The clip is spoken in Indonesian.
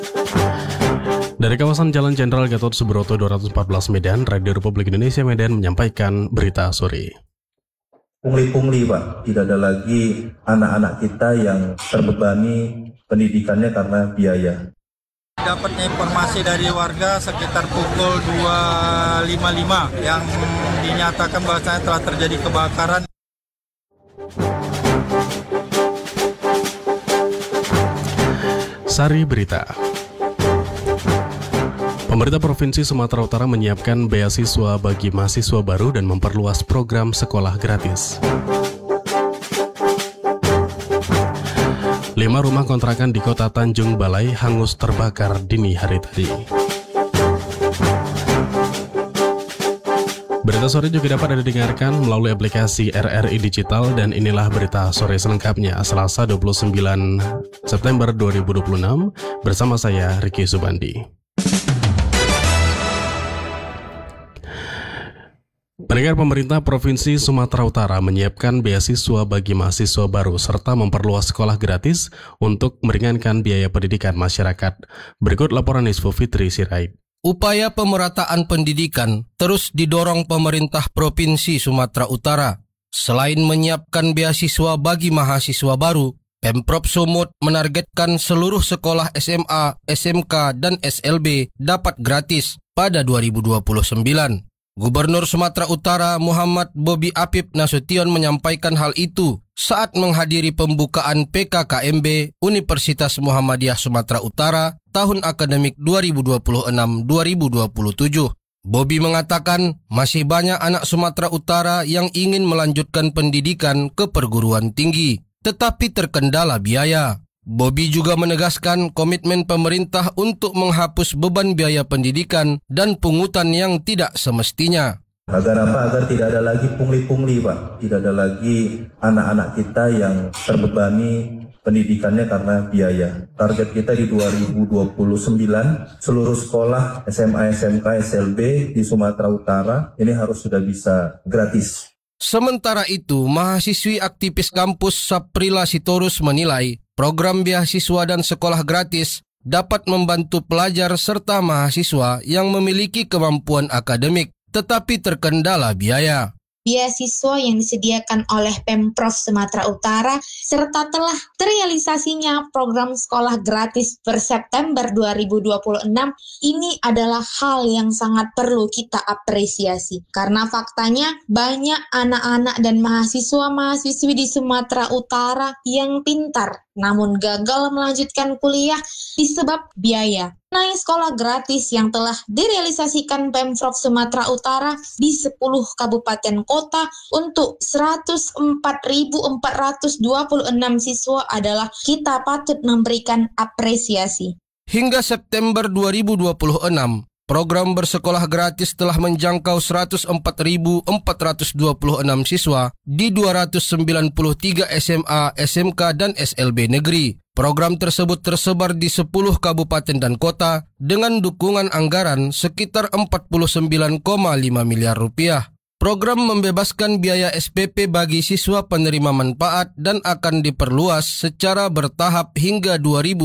Dari kawasan Jalan Jenderal Gatot Subroto 214 Medan, Radio Republik Indonesia Medan menyampaikan berita sore. Pungli-pungli Pak, tidak ada lagi anak-anak kita yang terbebani pendidikannya karena biaya. Dapatnya informasi dari warga sekitar pukul 2.55 yang dinyatakan bahwasanya telah terjadi kebakaran. Sari Berita. Pemerintah Provinsi Sumatera Utara menyiapkan beasiswa bagi mahasiswa baru dan memperluas program sekolah gratis. 5 rumah kontrakan di Kota Tanjung Balai hangus terbakar dini hari tadi. Berita sore juga dapat Anda dengarkan melalui aplikasi RRI Digital dan inilah berita sore selengkapnya Selasa 29 September 2026 bersama saya Ricky Subandi. Pendengar, pemerintah Provinsi Sumatera Utara menyiapkan beasiswa bagi mahasiswa baru serta memperluas sekolah gratis untuk meringankan biaya pendidikan masyarakat. Berikut laporan Nisfu Fitri Sirait. Upaya pemerataan pendidikan terus didorong pemerintah Provinsi Sumatera Utara. Selain menyiapkan beasiswa bagi mahasiswa baru, Pemprov Sumut menargetkan seluruh sekolah SMA, SMK, dan SLB dapat gratis pada 2029. Gubernur Sumatera Utara Muhammad Bobi Apip Nasution menyampaikan hal itu saat menghadiri pembukaan PKKMB Universitas Muhammadiyah Sumatera Utara tahun akademik 2026-2027. Bobi mengatakan masih banyak anak Sumatera Utara yang ingin melanjutkan pendidikan ke perguruan tinggi, tetapi terkendala biaya. Bobi juga menegaskan komitmen pemerintah untuk menghapus beban biaya pendidikan dan pungutan yang tidak semestinya. Agar apa? Agar tidak ada lagi pungli-pungli Pak. Tidak ada lagi anak-anak kita yang terbebani pendidikannya karena biaya. Target kita di 2029 seluruh sekolah SMA, SMK, SLB di Sumatera Utara ini harus sudah bisa gratis. Sementara itu, mahasiswi aktivis kampus Saprila Sitorus menilai program beasiswa dan sekolah gratis dapat membantu pelajar serta mahasiswa yang memiliki kemampuan akademik tetapi terkendala biaya. Beasiswa yang disediakan oleh Pemprov Sumatera Utara serta telah terrealisasinya program sekolah gratis per September 2026 ini adalah hal yang sangat perlu kita apresiasi karena faktanya banyak anak-anak dan mahasiswa-mahasiswi di Sumatera Utara yang pintar namun gagal melanjutkan kuliah disebab biaya. Naik sekolah gratis yang telah direalisasikan Pemprov Sumatera Utara di 10 kabupaten kota untuk 104.426 siswa adalah kita patut memberikan apresiasi. Hingga September 2026, program bersekolah gratis telah menjangkau 104.426 siswa di 293 SMA, SMK, dan SLB negeri. Program tersebut tersebar di 10 kabupaten dan kota dengan dukungan anggaran sekitar 49,5 miliar rupiah. Program membebaskan biaya SPP bagi siswa penerima manfaat dan akan diperluas secara bertahap hingga 2029.